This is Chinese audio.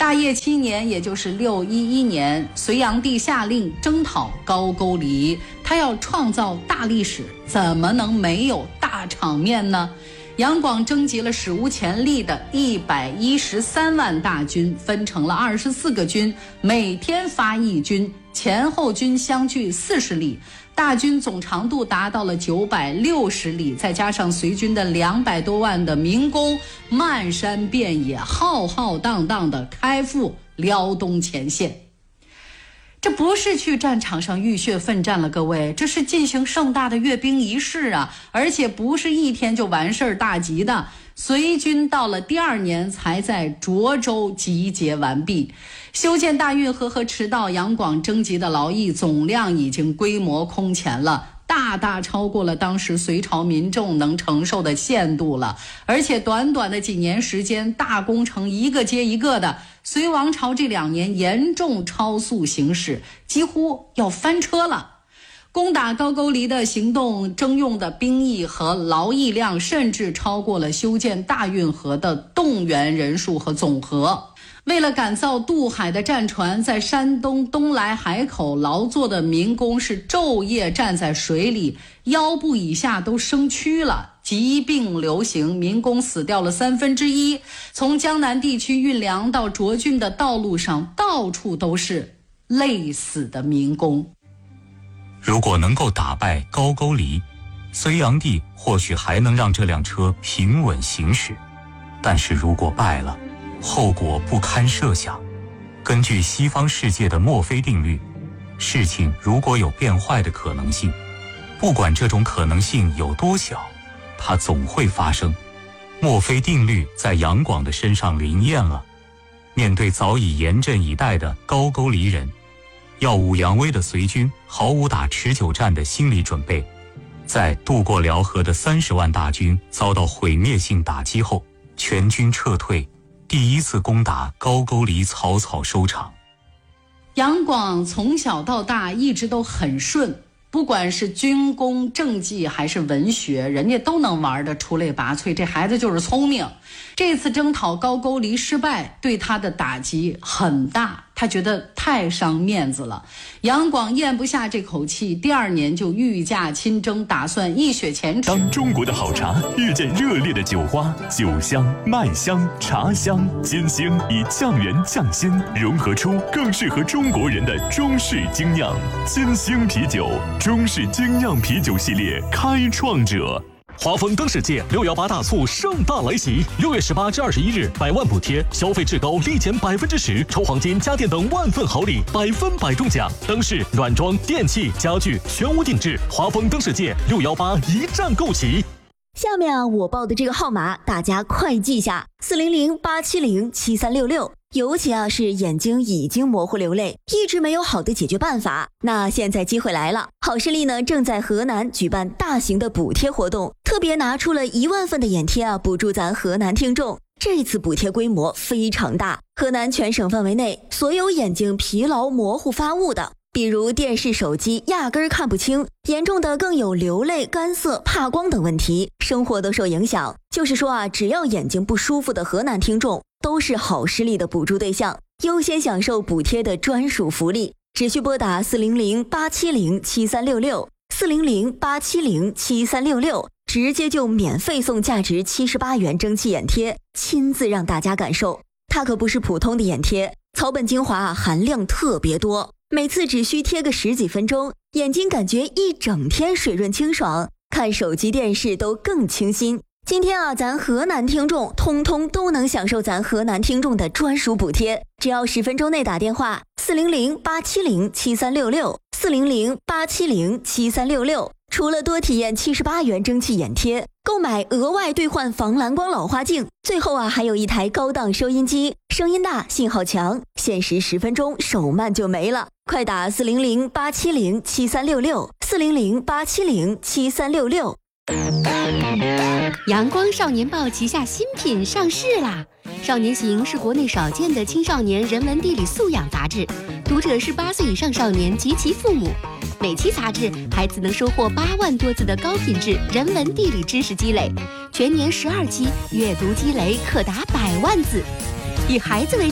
大业7年，也就是611年，隋炀帝下令征讨高句丽，他要创造大历史，怎么能没有大场面呢？杨广征集了史无前例的113万大军，分成了24个军，每天发1军，前后军相距40里，大军总长度达到了960里，再加上隋军的200多万的民工，漫山遍野，浩浩荡荡的开赴辽东前线。这不是去战场上浴血奋战了，各位，这是进行盛大的阅兵仪式啊！而且不是一天就完事儿大吉的。隋军到了第2年才在涿州集结完毕，修建大运河和驰道，杨广征集的劳役总量已经规模空前了，大大超过了当时隋朝民众能承受的限度了。而且短短的几年时间，大工程一个接一个的，隋王朝这2年严重超速行驶，几乎要翻车了。攻打高句丽的行动征用的兵役和劳役量甚至超过了修建大运河的动员人数和总和。为了赶造渡海的战船，在山东东来海口劳作的民工是昼夜站在水里，腰部以下都生蛆了，疾病流行，民工死掉了1/3。从江南地区运粮到涿郡的道路上，到处都是累死的民工。 如果能够打败高句丽，隋炀帝或许还能让这辆车平稳行驶，但是如果败了，后果不堪设想。根据西方世界的墨菲定律，事情如果有变坏的可能性，不管这种可能性有多小，它总会发生。墨菲定律在杨广的身上灵验了。面对早已严阵以待的高句丽人，耀武扬威的隋军毫无打持久战的心理准备，在渡过辽河的30万大军遭到毁灭性打击后，全军撤退，第一次攻打高句丽草草收场。 杨广从小到大一直都很顺，不管是军功政绩还是文学，人家都能玩得出类拔萃，这孩子就是聪明。这次征讨高句丽失败，对他的打击很大，他觉得太伤面子了。杨广咽不下这口气，第2年就御驾亲征，打算一雪前耻。 当中国的好茶遇见热烈的酒花，酒香、麦香、茶香、金星以匠人匠心融合出更适合中国人的中式精酿。金星啤酒，中式精酿啤酒系列开创者。 华丰灯世界618大促盛大来袭，6月18至21日，100万补贴，消费至高立减10%，抽黄金、家电等万份好礼，100%中奖。灯饰、软装、电器、家具全无定制。华丰灯世界618一站购齐。 下面我报的这个号码，大家快记下：400-870-7366。尤其是眼睛已经模糊流泪，一直没有好的解决办法。那现在机会来了，好视力呢正在河南举办大型的补贴活动，特别拿出了1万份的眼贴补助咱河南听众。这次补贴规模非常大，河南全省范围内所有眼睛疲劳模糊发雾的，比如电视手机压根儿看不清，严重的更有流泪、干涩、怕光等问题，生活都受影响。就是说只要眼睛不舒服的河南听众都是好视力的补助对象，优先享受补贴的专属福利。只需拨打400-870-7366，400-870-7366，直接就免费送价值78元蒸汽眼贴，亲自让大家感受。它可不是普通的眼贴，草本精华含量特别多，每次只需贴个10几分钟，眼睛感觉一整天水润清爽，看手机电视都更清新。今天咱河南听众通通都能享受咱河南听众的专属补贴，只要10分钟内打电话400-870-7366，400-870-7366。除了多体验78元蒸汽眼贴，购买额外兑换防蓝光老花镜，最后还有一台高档收音机，声音大，信号强，限时10分钟，手慢就没了。快打400-870-7366，400-870-7366。 阳光少年报旗下新品上市啦！少年行是国内少见的青少年人文地理素养杂志，读者是8岁以上少年及其父母。每期杂志，孩子能收获8万多字的高品质人文地理知识积累，全年12期，阅读积累可达100万字。以孩子为